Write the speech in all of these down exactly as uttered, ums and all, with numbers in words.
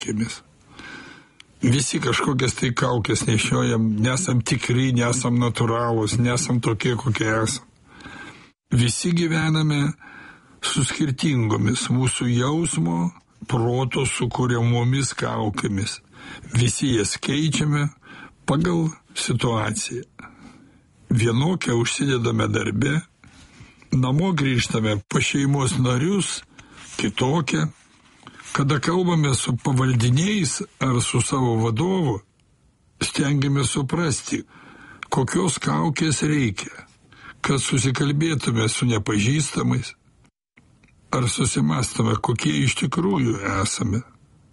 kaukėmis. Visi kažkokias tai kaukės nešiojam, nesam tikri, nesam natūralūs, nesam tokie, kokie esam. Visi gyvename su skirtingomis mūsų jausmo, proto sukūriamomis kaukėmis. Visi jas keičiame pagal situaciją. Vienokią užsidedame darbe, namo grįžtame pas šeimos narius, kitokią. Kada kalbame su pavaldiniais ar su savo vadovu, stengiamės suprasti, kokios kaukės reikia, kad susikalbėtume su nepažįstamais, ar susimastome, kokie iš tikrųjų esame.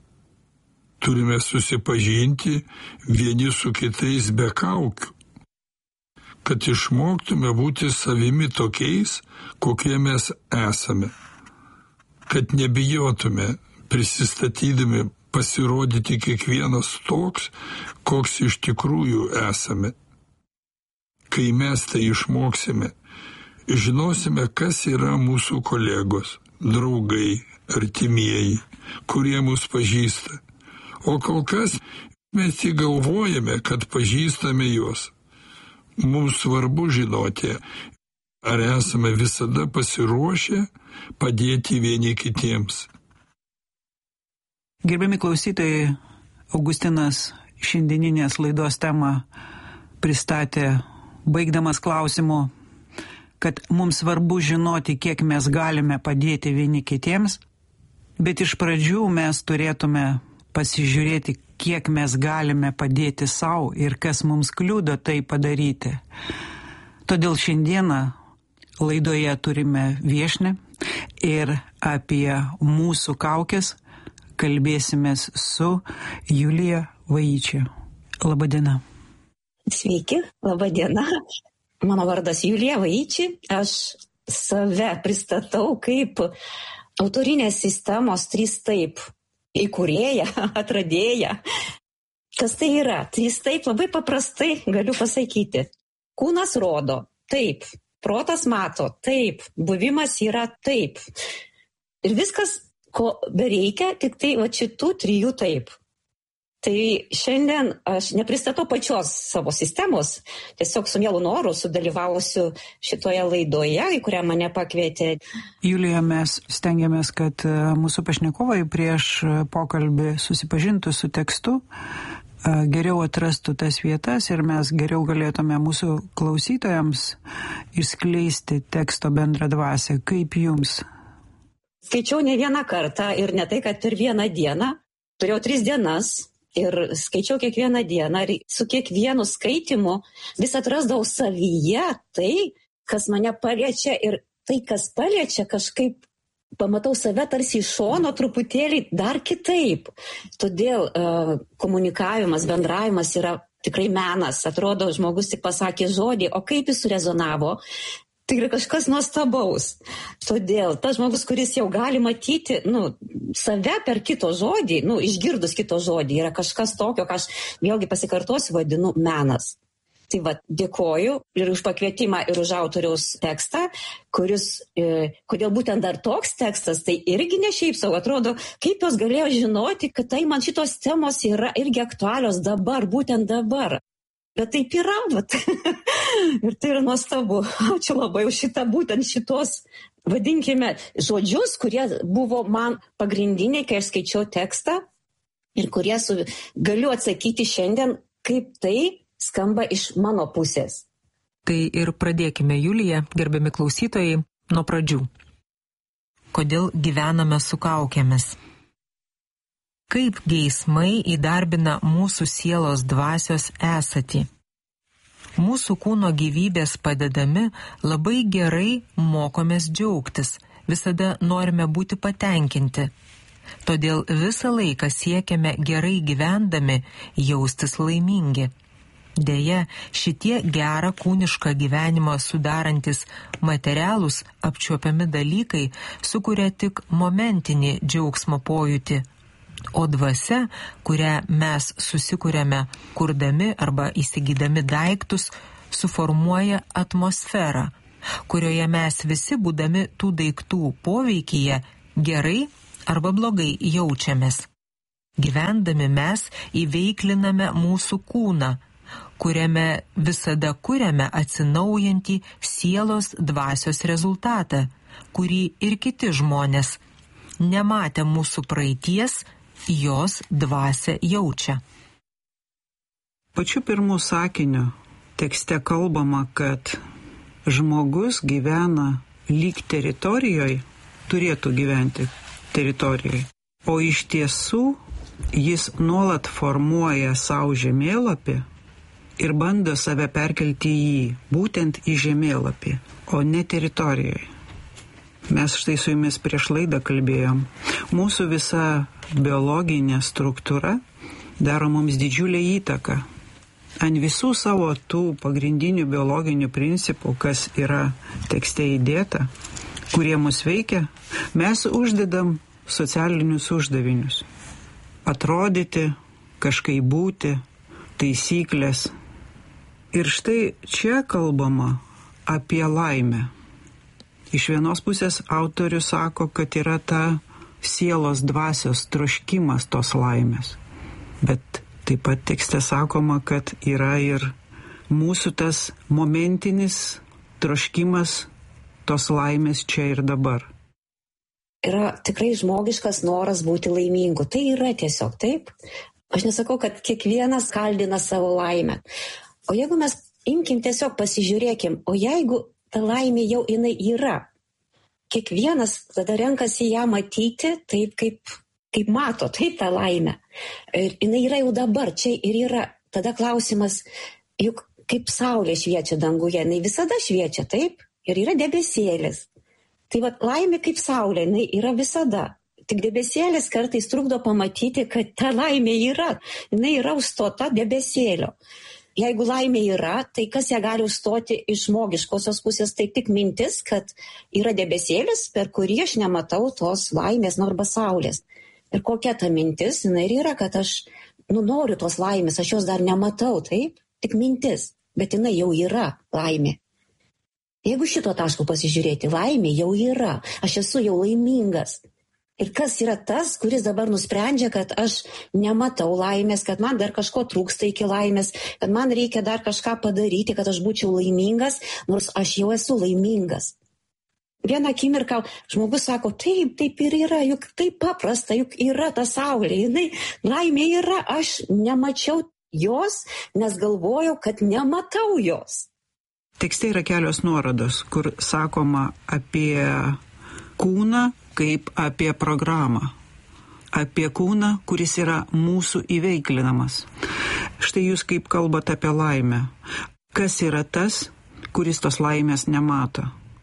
Turime susipažinti vieni su kitais be kaukių, kad išmoktume būti savimi tokiais, kokie mes esame, kad nebijotume prisistatydami pasirodyti kiekvienas toks, koks iš tikrųjų esame. Kai mes tai išmoksime, žinosime, kas yra mūsų kolegos, draugai, artimieji, kurie mus pažįsta. O kol kas mes tik galvojame, kad pažįstame juos. Mums svarbu žinoti, ar esame visada pasiruošę padėti vieni kitiems. Gerbiami klausytojai, Augustinas šiandieninės laidos temą pristatė baigdamas klausimu, kad mums svarbu žinoti, kiek mes galime padėti vieni kitiems, bet iš pradžių mes turėtume pasižiūrėti, kiek mes galime padėti savo ir kas mums kliudo tai padaryti. Todėl šiandieną laidoje turime viešnią ir apie mūsų kaukės kalbėsimės su Julija Vaičia. Labadiena. Sveiki, labadiena. Mano vardas Julija Vaičia. Aš save pristatau kaip autorinės sistemos trys taip įkūrėja, atradėja. Kas tai yra? Trys taip labai paprastai galiu pasakyti. Kūnas rodo, taip. Protas mato, taip. Buvimas yra taip. Ir viskas, ko bereikia, tik tai va šitų trijų taip. Tai šiandien aš nepristatau pačios savo sistemos, tiesiog su mielu noru sudalyvausiu šitoje laidoje, į kurią mane pakvietė. Julija, mes stengiamės, kad mūsų pašnekovai prieš pokalbį susipažintų su tekstu, geriau atrastų tas vietas ir mes geriau galėtume mūsų klausytojams išskleisti teksto bendrą dvasią. Kaip jums? Skaičiau ne vieną kartą ir ne tai, kad per vieną dieną. Turėjau tris dienas ir skaičiau kiekvieną dieną ir su kiekvienu skaitimu vis atrasdavau savyje tai, kas mane paliečia ir tai, kas paliečia, kažkaip pamatau save tarsi iš šono truputėlį dar kitaip. Todėl uh, komunikavimas, bendravimas yra tikrai menas. Atrodo, žmogus tik pasakė žodį, o kaip jis surezonavo. Tai yra kažkas nuostabaus. Todėl tas žmogus, kuris jau gali matyti nu, save per kito žodį, nu, išgirdus kito žodį, yra kažkas tokio, ką aš vėlgi pasikartosiu, vadinu menas. Tai va, dėkoju ir už pakvietimą ir už autoriaus tekstą, kuris, e, kodėl būtent dar toks tekstas, tai irgi ne šiaip savo, atrodo, kaip jos galėjo žinoti, kad tai man šitos temos yra irgi aktualios dabar, būtent dabar. Bet taip yra, vat. Ir tai yra nuostabu. Ačiū labai už šitą, būtent šitos, vadinkime, žodžius, kurie buvo man pagrindiniai, kai aš skaičiau tekstą ir kurie su, galiu atsakyti šiandien, kaip tai skamba iš mano pusės. Tai ir pradėkime, Julija, gerbiami klausytojai, nuo pradžių. Kodėl gyvename su kaukėmis? Kaip geismai įdarbina mūsų sielos dvasios esatį? Mūsų kūno gyvybės padedami labai gerai mokomės džiaugtis, visada norime būti patenkinti. Todėl visą laiką siekiame gerai gyvendami jaustis laimingi. Deja, šitie gerą kūnišką gyvenimą sudarantis materialūs apčiuopiami dalykai sukuria tik momentinį džiaugsmo pojūtį. O dvasia, kurią mes susikuriame kurdami arba įsigydami daiktus, suformuoja atmosferą, kurioje mes visi būdami tų daiktų poveikyje gerai arba blogai jaučiamės. Gyvendami mes įveikliname mūsų kūną, kuriame visada kuriame atsinaujantį sielos dvasios rezultatą, kurį ir kiti žmonės, nematę mūsų praeities, jos dvasią jaučia. Pačiu pirmu sakiniu tekste kalbama, kad žmogus gyvena lyg teritorijoje, turėtų gyventi teritorijoje, o iš tiesų jis nuolat formuoja savo žemėlapį ir bando save perkelti į jį, būtent į žemėlapį, o ne teritorijoje. Mes štai su jumis prieš laidą kalbėjom. Mūsų visa biologinė struktūra daro mums didžiulę įtaką. Ant visų savo tų pagrindinių biologinių principų, kas yra tekste įdėta, kurie mus veikia, mes uždedam socialinius uždavinius. Atrodyti, kažkaip būti, taisyklės. Ir štai čia kalbama apie laimę. Iš vienos pusės autorius sako, kad yra ta sielos dvasios troškimas tos laimės. Bet taip pat tekste sakoma, kad yra ir mūsų tas momentinis troškimas tos laimės čia ir dabar. Yra tikrai žmogiškas noras būti laimingu. Tai yra tiesiog taip. Aš nesakau, kad kiekvienas kaldina savo laimę. O jeigu mes imkim tiesiog pasižiūrėkim, o jeigu ta laimė jau jinai yra, kiekvienas tada renkasi ją matyti taip, kaip, kaip mato, taip tą laimę. Ir jinai yra jau dabar, čia ir yra. Tada klausimas, juk kaip saulė šviečia danguje, jinai visada šviečia, taip? Ir yra debesėlis. Tai va, laimė kaip saulė, jinai yra visada. Tik debesėlis kartais trukdo pamatyti, kad ta laimė yra. Jinai yra užstota debesėlio. Jeigu laimė yra, tai kas ją gali užstoti iš žmogiškosios pusės, tai tik mintis, kad yra debesėlis, per kurį aš nematau tos laimės, nu, arba saulės. Ir kokia ta mintis, jinai ir yra, kad aš nu, noriu tos laimės, aš jos dar nematau, taip? Tik mintis, bet jinai jau yra laimė. Jeigu šito taško pasižiūrėti, laimė jau yra, aš esu jau laimingas. Ir kas yra tas, kuris dabar nusprendžia, kad aš nematau laimės, kad man dar kažko trūksta iki laimės, kad man reikia dar kažką padaryti, kad aš būčiau laimingas, nors aš jau esu laimingas. Vieną akimirką žmogus sako, taip, taip ir yra, juk taip paprasta, juk yra ta saulė, jinai laimė yra, aš nemačiau jos, nes galvojau, kad nematau jos. Tekste yra kelios nuorodos, kur sakoma apie kūną kaip apie programą. Apie kūną, kuris yra mūsų įveiklinamas. Štai jūs kaip kalbate apie laimę. Kas yra tas, kuris tos laimės nemato?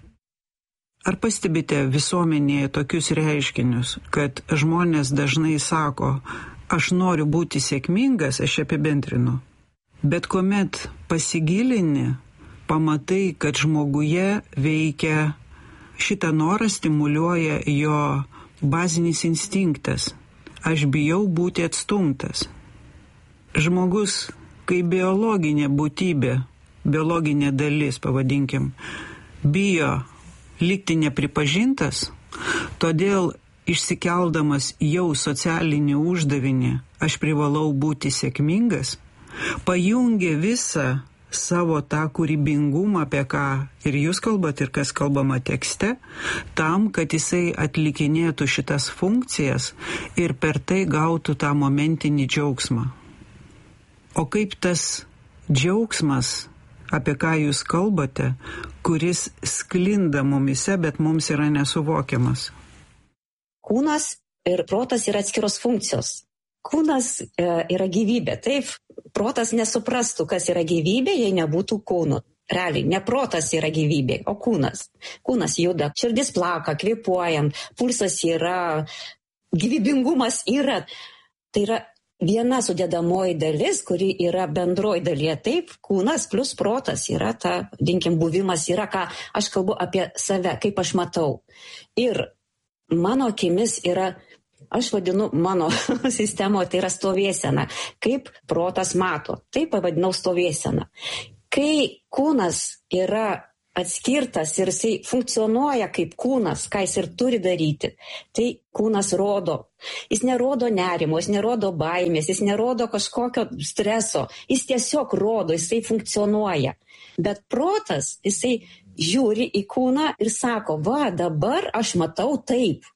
Ar pastebite visuomenėje tokius reiškinius, kad žmonės dažnai sako, aš noriu būti sėkmingas, aš apibendrinu. Bet kuomet pasigilini, pamatai, kad žmoguje veikia šitą norą stimuliuoja jo bazinis instinktas. Aš bijau būti atstumtas. Žmogus, kaip biologinė būtybė, biologinė dalis, pavadinkim, bijo likti nepripažintas, todėl išsikeldamas jau socialinį uždavinį, aš privalau būti sėkmingas, pajungia visą savo tą kūrybingumą, apie ką ir jūs kalbat, ir kas kalbama tekste, tam, kad jisai atlikinėtų šitas funkcijas ir per tai gautų tą momentinį džiaugsmą. O kaip tas džiaugsmas, apie ką jūs kalbate, kuris sklinda mumise, bet mums yra nesuvokiamas? Kūnas ir protas yra atskiros funkcijos. Kūnas e, yra gyvybė, taip. Protas nesuprastų, kas yra gyvybė, jei nebūtų kūnų. Realiai, ne protas yra gyvybė, o kūnas. Kūnas juda, širdis plaka, kvėpuojam, pulsas yra, gyvybingumas yra. Tai yra viena sudėdamoji dalis, kuri yra bendroji dalyje. Taip, kūnas plus protas yra ta, dinkim, buvimas yra, ką aš kalbu apie save, kaip aš matau. Ir mano akimis yra, aš vadinu mano sistemoje, tai yra stovėsena, kaip protas mato. Taip pavadinau stovėsena. Kai kūnas yra atskirtas ir jisai funkcionuoja kaip kūnas, ką jis ir turi daryti, tai kūnas rodo. Jis nerodo nerimo, jis nerodo baimės, jis nerodo kažkokio streso, jis tiesiog rodo, jisai funkcionuoja. Bet protas, jisai žiūri į kūną ir sako, va, dabar aš matau taip.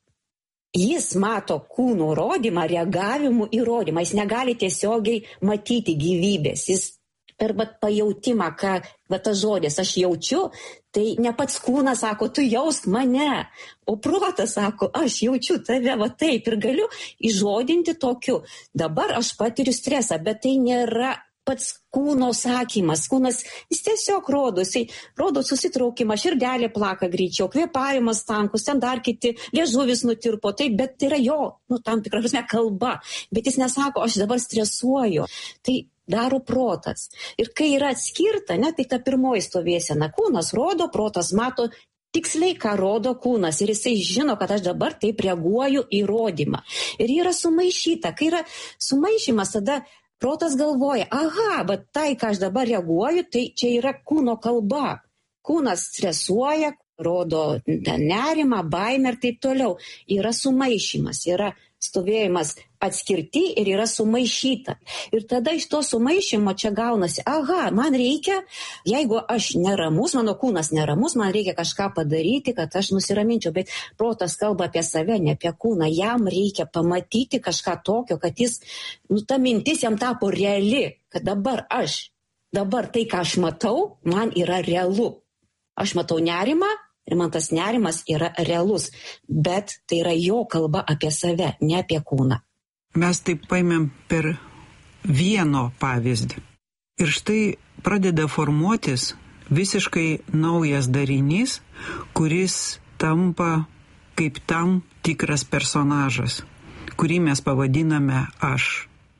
Jis mato kūno rodymą, reagavimų įrodymą, jis negali tiesiogiai matyti gyvybės, jis per pajautimą, ką va, tas žodis aš jaučiu, tai ne pats kūnas sako, tu jausk mane, o protas sako, aš jaučiu tave va taip ir galiu įžodinti tokiu. Dabar aš patiriu stresą, bet tai nėra pats kūno sakymas. Kūnas, jis tiesiog rodo, jisai rodo susitraukimą, širdelė plaka greičiau, kvėpavimas tankus, ten dar kiti, liežuvis nutirpo, taip, bet tai yra jo, nu, tam tikrą prasme kalba, bet jis nesako, aš dabar stresuoju. Tai daro protas. Ir kai yra atskirta, ne, tai ta pirmoji stovėsena, kūnas rodo, protas mato tiksliai, ką rodo kūnas. Ir jisai žino, kad aš dabar taip reaguoju į rodymą. Ir yra sumaišyta. Kai yra sumaišymas, tada protas galvoja, aha, bet tai, ką aš dabar reaguoju, tai čia yra kūno kalba. Kūnas stresuoja, rodo nerimą, baimę ir taip toliau. Yra sumaišymas, yra stovėjimas atskirti ir yra sumaišyta. Ir tada iš to sumaišymo čia gaunasi, aha, man reikia, jeigu aš neramus, mano kūnas neramus, man reikia kažką padaryti, kad aš nusiraminčiau. Bet protas kalba apie save, ne apie kūną. Jam reikia pamatyti kažką tokio, kad jis, nu, ta mintis jam tapo reali, kad dabar aš, dabar tai, ką aš matau, man yra realu. Aš matau nerimą, ir man tas nerimas yra realus, bet tai yra jo kalba apie save, ne apie kūną. Mes taip paimėm per vieno pavyzdį. Ir štai pradeda formuotis visiškai naujas darinys, kuris tampa kaip tam tikras personažas, kurį mes pavadiname aš.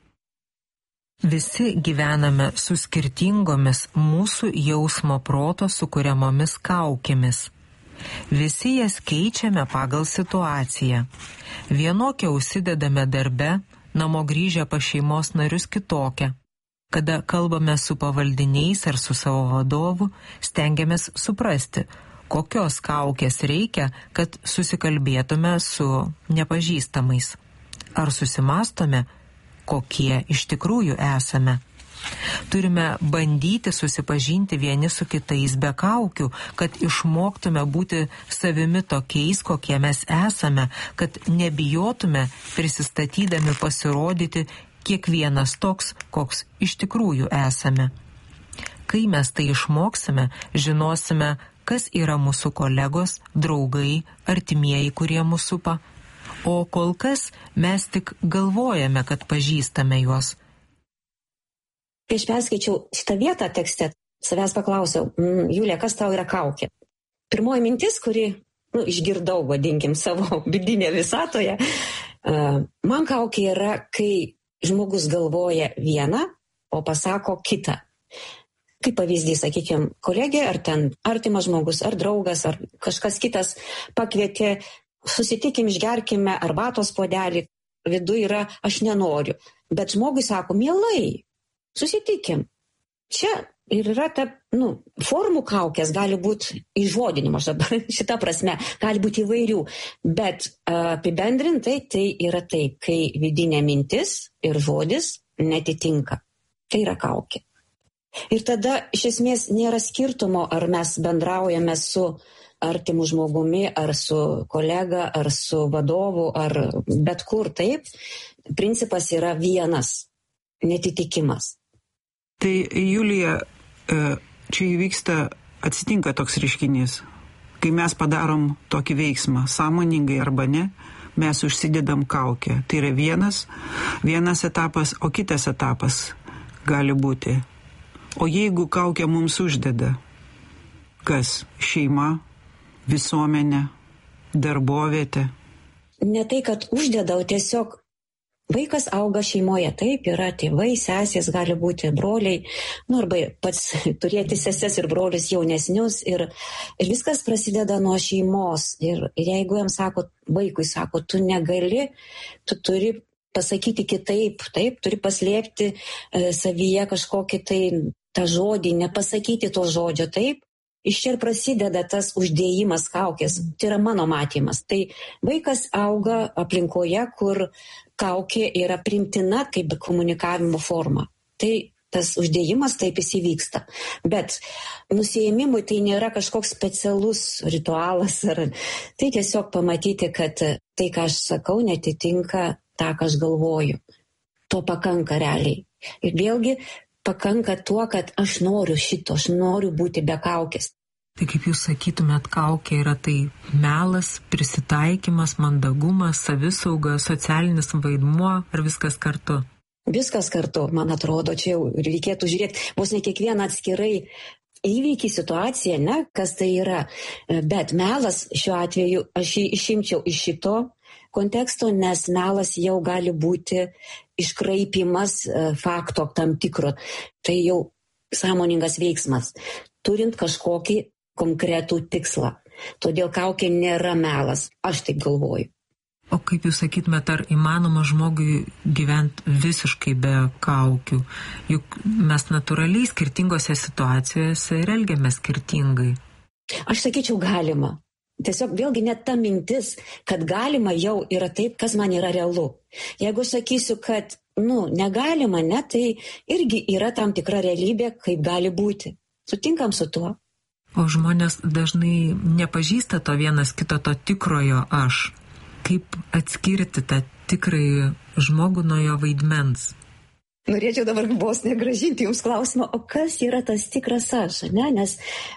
Visi gyvename su skirtingomis mūsų jausmo proto sukuriamomis kaukėmis. Visi jas keičiame pagal situaciją. Vienokią užsidedame darbe, namo grįžę pas šeimos narius kitokią. Kada kalbame su pavaldiniais ar su savo vadovu, stengiamės suprasti, kokios kaukės reikia, kad susikalbėtume su nepažįstamais. Ar susimastome, kokie iš tikrųjų esame. Turime bandyti susipažinti vieni su kitais be kaukių, kad išmoktume būti savimi tokiais, kokie mes esame, kad nebijotume prisistatydami pasirodyti kiekvienas toks, koks iš tikrųjų esame. Kai mes tai išmoksime, žinosime, kas yra mūsų kolegos, draugai, artimieji, kurie mūsų supa, o kol kas mes tik galvojame, kad pažįstame juos. Kai aš perskaičiau šitą vietą tekste, savęs paklausiau, mm, Julija, kas tau yra kaukė? Pirmoji mintis, kuri, nu, išgirdau, vadinkim, savo vidinė visatoje, uh, man kaukė yra, kai žmogus galvoja vieną, o pasako kitą. Kaip pavyzdys, sakykime, kolegė, ar ten artimas žmogus, ar draugas, ar kažkas kitas pakvietė, susitikim, išgerkime arbatos puodelį, viduje yra, aš nenoriu. Bet žmogui sako, mielai, susitikim. Čia ir yra ta, nu, formų kaukės gali būti įžodinimas, šita prasme, gali būti įvairių, bet apibendrintai tai yra taip, kai vidinė mintis ir žodis netitinka. Tai yra kaukė. Ir tada iš esmės nėra skirtumo, ar mes bendraujame su artimu žmogumi, ar su kolega, ar su vadovu, ar bet kur taip. Principas yra vienas – netitikimas. Tai, Julija, čia įvyksta, atsitinka toks reiškinys. Kai mes padarom tokį veiksmą, sąmoningai arba ne, mes užsidedam kaukę. Tai yra vienas, vienas etapas, o kitas etapas gali būti. O jeigu kaukę mums uždeda, kas? Šeima, visuomenė, darbovietė? Ne tai, kad uždeda, o tiesiog vaikas auga šeimoje, taip, yra tėvai, sesės, gali būti broliai, nu arba pats turėti seses ir brolius jaunesnius ir, ir viskas prasideda nuo šeimos. Ir, ir jeigu jam sako, vaikui sako, tu negali, tu turi pasakyti kitaip, taip, turi paslėpti e, savyje kažkokį tai tą žodį, nepasakyti to žodžio, taip, iš čia ir prasideda tas uždėjimas kaukės. Tai yra mano matymas. Tai vaikas auga aplinkoje, kur kaukė yra primtina kaip komunikavimo forma. Tai tas uždėjimas taip įsivyksta. Bet nusiėmimui tai nėra kažkoks specialus ritualas. Ar, tai tiesiog pamatyti, kad tai, ką aš sakau, netitinka tą, ką aš galvoju. To pakanka realiai. Ir vėlgi pakanka tuo, kad aš noriu šito, aš noriu būti be kaukės. Tai kaip jūs sakytumėt, kaukė yra tai melas, prisitaikymas, mandagumas, savisauga, socialinis vaidmuo ar viskas kartu? Viskas kartu, man atrodo, čia jau reikėtų žiūrėti, vos ne kiekvieną atskirai įvykį, situaciją, ne, kas tai yra. Bet melas šiuo atveju aš jį išimčiau iš šito konteksto, nes melas jau gali būti iškraipimas fakto tam tikro. Tai jau sąmoningas veiksmas, turint kažkokį konkretų tikslą. Todėl kaukė nėra melas, aš taip galvoju. O kaip jūs sakytumėte, ar įmanoma žmogui gyventi visiškai be kaukių? Juk mes natūraliai skirtingose situacijose ir elgiamės skirtingai. Aš sakyčiau, galima. Tiesiog vėlgi net ta mintis, kad galima jau yra taip, kas man yra realu. Jeigu sakysiu, kad nu, negalima, ne, tai irgi yra tam tikra realybė, kaip gali būti. Sutinkam su tuo? O žmonės dažnai nepažįsta to vienas kito, to tikrojo aš. Kaip atskirti tą tikrąjį žmogų nuo jo vaidmens? Norėčiau dabar vos negražinti jums klausimą, o kas yra tas tikras aš, ne? Nes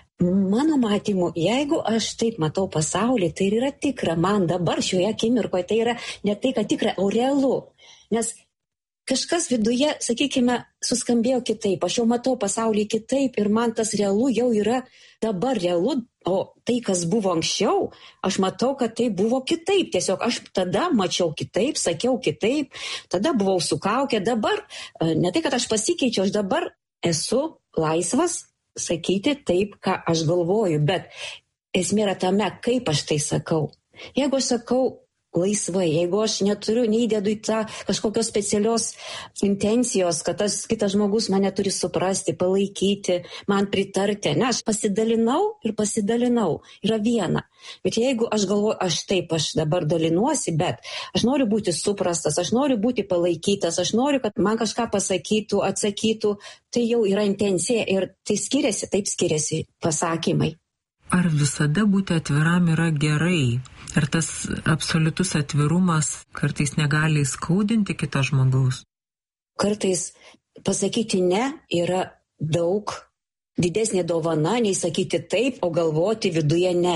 mano matymu, jeigu aš taip matau pasaulį, tai yra tikra man dabar šioje akimirkoje, tai yra ne tai, kad tikra, o realu. Nes kažkas viduje, sakykime, suskambėjo kitaip, aš jau matau pasaulį kitaip ir man tas realu jau yra dabar realu, o tai, kas buvo anksčiau, aš matau, kad tai buvo kitaip. Tiesiog aš tada mačiau kitaip, sakiau kitaip, tada buvau su kaukė, dabar, ne tai, kad aš pasikeičiau, aš dabar esu laisvas sakyti taip, ką aš galvoju, bet esmė yra tame, kaip aš tai sakau. Jeigu aš sakau laisvai, jeigu aš neturiu, neįdedu į tą kažkokios specialios intencijos, kad tas kitas žmogus mane turi suprasti, palaikyti, man pritarti. Ne, aš pasidalinau ir pasidalinau. Yra viena. Bet jeigu aš galvoju, aš taip, aš dabar dalinuosi, bet aš noriu būti suprastas, aš noriu būti palaikytas, aš noriu, kad man kažką pasakytų, atsakytų, tai jau yra intencija ir tai skiriasi, taip skiriasi pasakymai. Ar visada būti atviram yra gerai? Ar tas absoliutus atvirumas kartais negali skaudinti kito žmogaus? Kartais pasakyti ne yra daug didesnė dovana, nei sakyti taip, o galvoti viduje ne.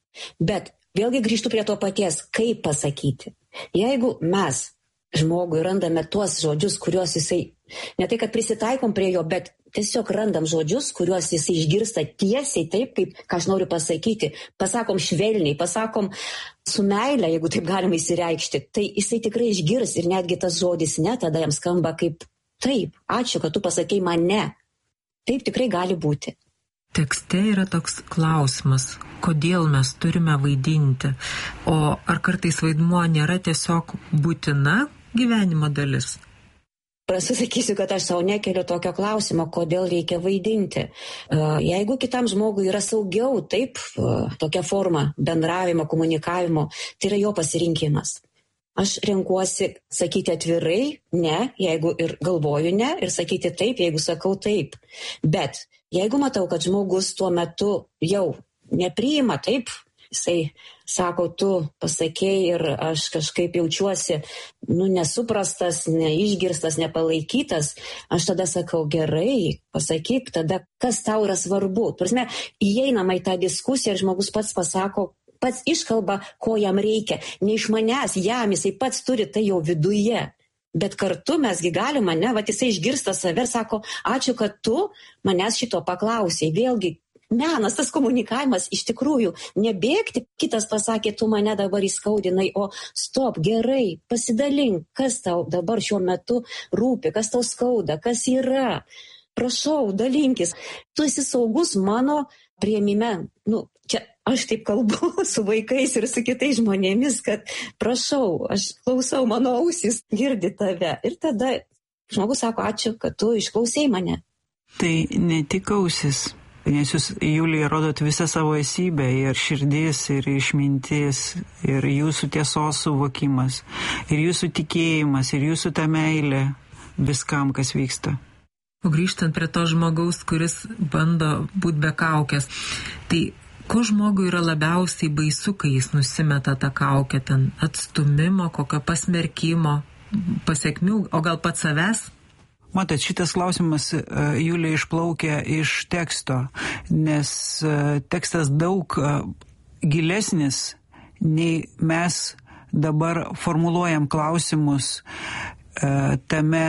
Bet vėlgi grįžtu prie to paties, kaip pasakyti. Jeigu mes žmogui randame tuos žodžius, kuriuos jisai, ne tai, kad prisitaikom prie jo, bet tiesiog randam žodžius, kuriuos jisai išgirsta tiesiai taip, kaip ką aš noriu pasakyti. Pasakom švelniai, pasakom su meile, jeigu taip galima įsireikšti. Tai jisai tikrai išgirs ir netgi tas žodis ne, tada jam skamba kaip taip, ačiū, kad tu pasakei man ne. Taip tikrai gali būti. Tekste yra toks klausimas, kodėl mes turime vaidinti, o ar kartais vaidmuo nėra tiesiog būtina gyvenimo dalis? Prasisakysiu, kad aš savo nekeliu tokio klausimo, kodėl reikia vaidinti. Jeigu kitam žmogui yra saugiau, taip, tokia forma bendravimo, komunikavimo, tai yra jo pasirinkimas. Aš renkuosi sakyti atvirai, ne, jeigu ir galvoju ne, ir sakyti taip, jeigu sakau taip. Bet jeigu matau, kad žmogus tuo metu jau nepriima taip, jisai sako, tu pasakėjai ir aš kažkaip jaučiuosi, nu, nesuprastas, neišgirstas, nepalaikytas, aš tada sakau, gerai, pasakyk tada, kas tau yra svarbu. Prasme, įeinama į tą diskusiją ir žmogus pats pasako, pats iškalba, ko jam reikia. Ne iš manęs, jam, jisai pats turi tai jau viduje. Bet kartu mesgi galima, ne, va jisai išgirsta save ir sako, ačiū, kad tu manęs šito paklausai. Vėlgi, menas, tas komunikavimas, iš tikrųjų, nebėgti, kitas pasakė, tu mane dabar įskaudinai, o stop, gerai, pasidalink, kas tau dabar šiuo metu rūpi, kas tau skauda, kas yra. Prašau, dalinkis. Tu esi saugus mano priėmime. Nu, čia aš taip kalbu su vaikais ir su kitais žmonėmis, kad prašau, aš klausau, mano ausis girdi tave. Ir tada žmogus sako, ačiū, kad tu išklausei mane. Tai ne tik ausis. Nes jūs, Julija, rodot visą savo esybę, ir širdis, ir išmintis, ir jūsų tiesos suvokimas, ir jūsų tikėjimas, ir jūsų ta meilė viskam, kas vyksta. O grįžtant prie to žmogaus, kuris bando būti be kaukės, tai ko žmogui yra labiausiai baisu, kai jis nusimeta tą kaukę, ten atstumimo, kokio pasmerkimo, pasiekmių, o gal pats savęs? Matot, šitas klausimas, Julija, išplaukia iš teksto, nes tekstas daug gilesnis, nei mes dabar formuluojam klausimus tame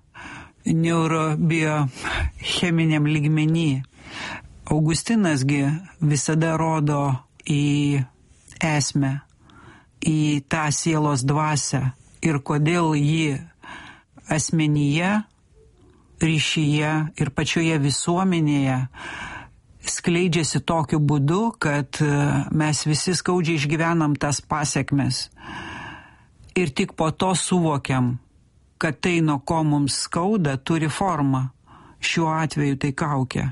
neurobiocheminiam lygmenį. Augustinasgi visada rodo į esmę, į tą sielos dvasią ir kodėl ji asmenyje, ryšyje ir pačioje visuomenėje skleidžiasi tokiu būdu, kad mes visi skaudžiai išgyvenam tas pasekmes. Ir tik po to suvokiam, kad tai, nuo ko mums skauda, turi formą. Šiuo atveju tai kaukė.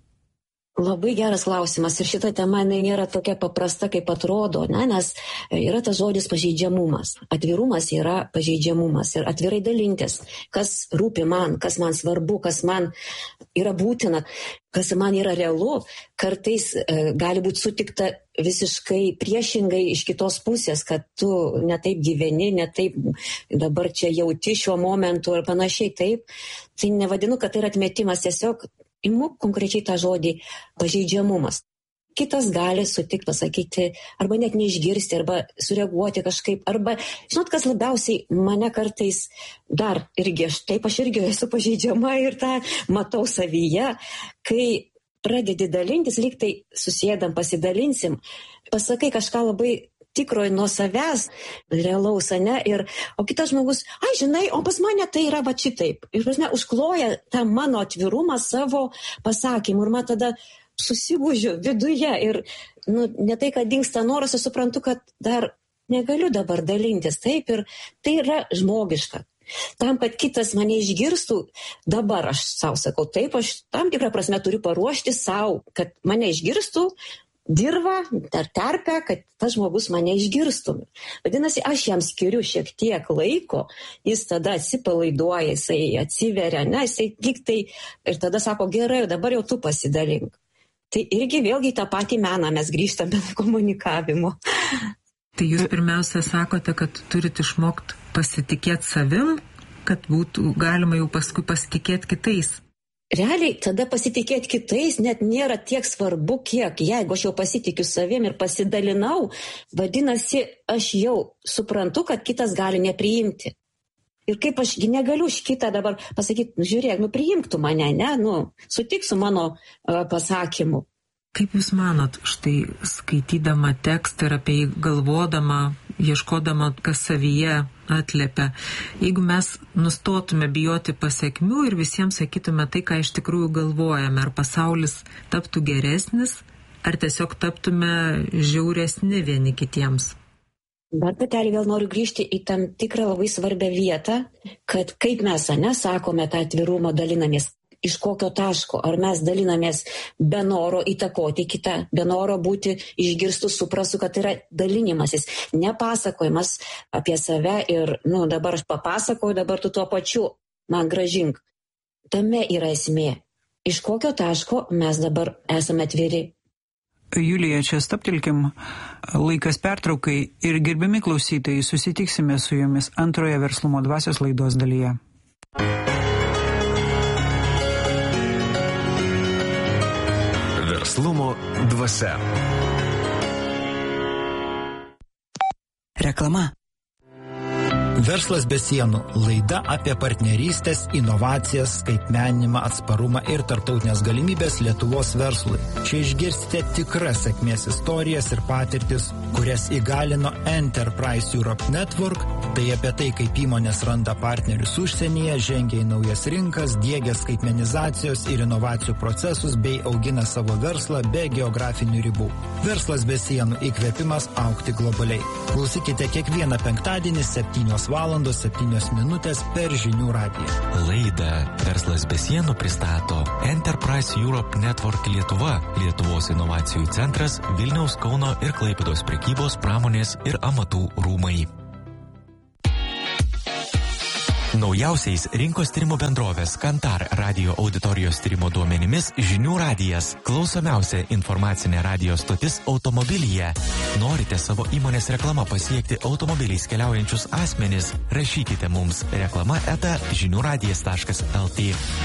Labai geras klausimas ir šita tema nėra tokia paprasta, kaip atrodo, ne? Nes yra tas žodis pažeidžiamumas. Atvirumas yra pažeidžiamumas ir atvirai dalintis, kas rūpi man, kas man svarbu, kas man yra būtina, kas man yra realu, kartais e, gali būti sutikta visiškai priešingai iš kitos pusės, kad tu netaip gyveni, netaip dabar čia jauti šiuo momentu ir panašiai taip. Tai nevadinu, kad tai yra atmetimas, tiesiog imu konkrečiai tą žodį pažeidžiamumas. Kitas gali sutikti pasakyti, arba net neišgirsti, arba sureaguoti kažkaip, arba, žinot, kas labiausiai mane kartais dar irgi, aš taip aš irgi esu pažeidžiama ir tą matau savyje, kai pradedi dalintis, lyg tai susėdam, pasidalinsim, pasakai kažką labai tikroji nuo savęs, realaus, ne, ir, o kitas žmogus, ai, žinai, o pas mane tai yra va šitaip. Ir prasme, užkloja tą mano atvirumą savo pasakymu ir man tada susigūžiu viduje ir, nu, ne tai, kad dingsta noras, aš suprantu, kad dar negaliu dabar dalintis, taip, ir tai yra žmogiška. Tam, kad kitas mane išgirstų, dabar aš savo sakau, taip, aš tam tikrą prasme turiu paruošti savo, kad mane išgirstų, dirba, dar terpia, kad tas žmogus mane išgirstų. Vadinasi, aš jam skiriu šiek tiek laiko, jis tada atsipalaiduoja, jisai atsiveria, ne, jisai lyg tai ir tada sako, gerai, dabar jau tu pasidalink. Tai irgi vėlgi tą patį meną mes grįžtame komunikavimo. Tai jūs pirmiausia sakote, kad turit išmokti pasitikėti savim, kad būtų galima jau paskui pasitikėti kitais. Realiai tada pasitikėti kitais net nėra tiek svarbu, kiek. Jeigu aš jau pasitikiu savim ir pasidalinau, vadinasi, aš jau suprantu, kad kitas gali nepriimti. Ir kaip aš negaliu už kitą dabar pasakyti, nu žiūrėk, nu priimk tu mane, ne, nu sutik su mano uh, pasakymu. Kaip jūs manot, štai skaitydama tekstą ir apie jį galvodama, ieškodama, kas savyje atliepia, jeigu mes nustotume bijoti pasekmių ir visiems sakytume tai, ką iš tikrųjų galvojame, ar pasaulis taptų geresnis, ar tiesiog taptume žiauresni vieni kitiems? Bet patelį vėl noriu grįžti į tam tikrą labai svarbią vietą, kad kaip mes, ne, sakome tą atvirumo dalinamės. Iš kokio taško, ar mes dalinamės be noro įtakoti kitą, be noro būti išgirstų, suprastų, kad tai yra dalinimasis, nepasakojimas apie save ir, nu, dabar aš papasakoju, dabar tu tuo pačiu man grąžink. Tame yra esmė. Iš kokio taško mes dabar esame atviri. Julija, čia staptelkim, laikas pertraukai ir gerbiami klausytojai, susitiksime su jumis antroje Verslumo dvasios laidos dalyje. Verslumo dvasia. Reklama. Verslas be sienų – laida apie partnerystės, inovacijas, skaitmeninimą, atsparumą ir tarptautinės galimybės Lietuvos verslui. Čia išgirsite tikras sėkmės istorijas ir patirtis, kurias įgalino Enterprise Europe Network, tai apie tai, kaip įmonės randa partnerius užsienyje, žengia į naujas rinkas, diegia skaitmenizacijos ir inovacijų procesus bei augina savo verslą be geografinių ribų. Verslas be sienų – įkvėpimas augti globaliai. Klausykite kiekvieną penktadienį septynios valandos septynios minutės per Žinių radiją. Laida Laida Verslas be sienų pristato Enterprise Europe Network Lietuva, Lietuvos inovacijų centras, Vilniaus, Kauno ir Klaipėdos prekybos, pramonės ir amatų rūmai. Naujausiais rinkos tyrimo bendrovės Kantar radio auditorijos tyrimo duomenimis Žinių radijas – klausomiausia informacinė radio stotis automobilyje. Norite savo įmonės reklama pasiekti automobiliais keliaujančius asmenis? Rašykite mums reklama eta žinių radijas taškas el tė.